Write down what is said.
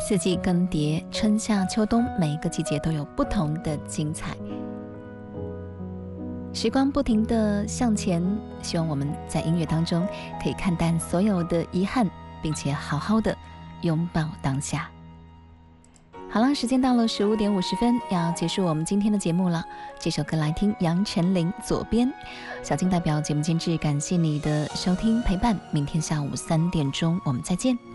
四季更迭，春夏秋冬，每一个季节都有不同的精彩。时光不停地向前，希望我们在音乐当中可以看淡所有的遗憾，并且好好的拥抱当下。好了，时间到了15点50分，要结束我们今天的节目了。这首歌来听杨丞琳《左边》。小静代表节目监制，感谢你的收听陪伴。明天下午3点钟，我们再见。